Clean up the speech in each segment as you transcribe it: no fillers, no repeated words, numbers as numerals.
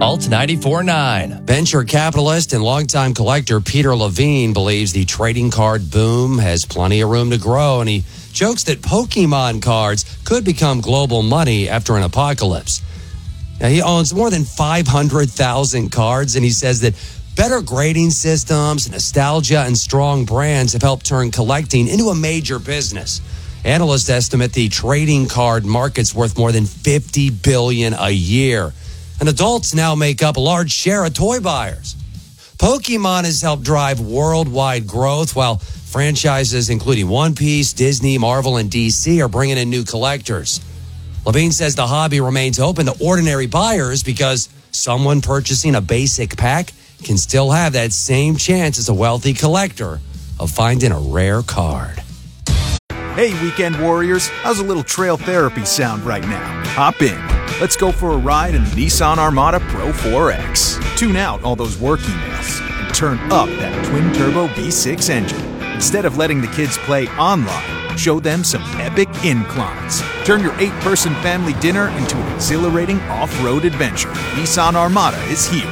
Alt 94.9. Venture capitalist and longtime collector Peter Levine believes the trading card boom has plenty of room to grow, and he jokes that Pokemon cards could become global money after an apocalypse. Now, he owns more than 500,000 cards, and he says that better grading systems, nostalgia, and strong brands have helped turn collecting into a major business. Analysts estimate the trading card market's worth more than $50 billion a year. And adults now make up a large share of toy buyers. Pokemon has helped drive worldwide growth, while franchises including One Piece, Disney, Marvel, and DC are bringing in new collectors. Levine says the hobby remains open to ordinary buyers because someone purchasing a basic pack can still have that same chance as a wealthy collector of finding a rare card. Hey, weekend warriors, how's a little trail therapy sound right now? Hop in. Let's go for a ride in the Nissan Armada Pro 4X. Tune out all those work emails and turn up that twin-turbo V6 engine. Instead of letting the kids play online, show them some epic inclines. Turn your 8-person family dinner into an exhilarating off-road adventure. Nissan Armada is here.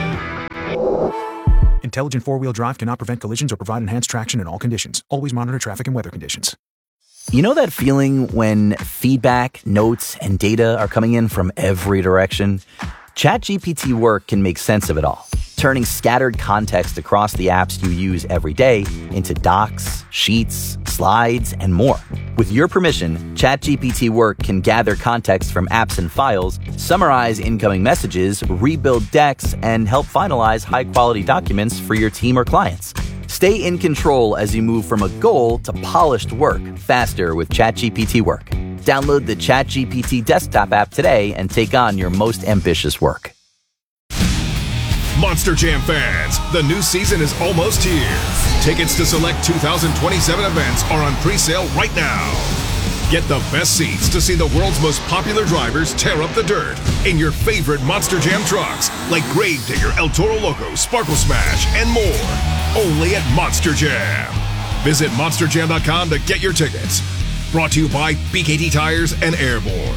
Intelligent four-wheel drive cannot prevent collisions or provide enhanced traction in all conditions. Always monitor traffic and weather conditions. You know that feeling when feedback, notes, and data are coming in from every direction? ChatGPT Work can make sense of it all, turning scattered context across the apps you use every day into docs, sheets, slides, and more. With your permission, ChatGPT Work can gather context from apps and files, summarize incoming messages, rebuild decks, and help finalize high-quality documents for your team or clients. Stay in control as you move from a goal to polished work faster with ChatGPT Work. Download the ChatGPT desktop app today and take on your most ambitious work. Monster Jam fans, the new season is almost here. Tickets to select 2027 events are on pre-sale right now. Get the best seats to see the world's most popular drivers tear up the dirt in your favorite Monster Jam trucks, like Gravedigger, El Toro Loco, Sparkle Smash, and more. Only at Monster Jam. Visit monsterjam.com to get your tickets. Brought to you by BKT Tires and Airborne.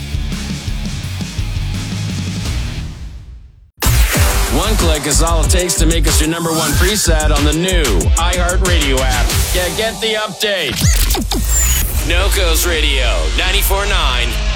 One click is all it takes to make us your number one preset on the new iHeartRadio app. Yeah, get the update. NoCo's Radio, 94.9